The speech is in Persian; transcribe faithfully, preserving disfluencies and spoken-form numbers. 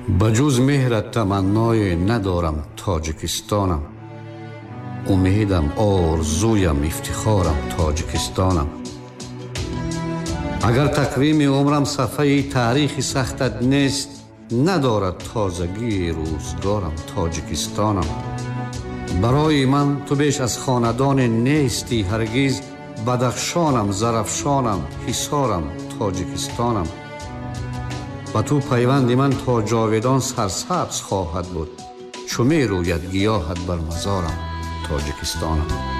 بجز مهرت تمنای ندارم تاجیکستانم. امیدم، آرزویم، افتخارم تاجیکستانم. اگر تقویم عمرم صفحه تاریخ سختت نیست، ندارد تازگی روزگارم تاجیکستانم. برای من تو بیش از خاندان نیستی، هرگز بدخشانم، زرفشانم، حصارم تاجیکستانم. با تو پیوند من تا جاودان سرسبز خواهد بود، چو می روید گیاهت بر مزارم تاجیکستانم.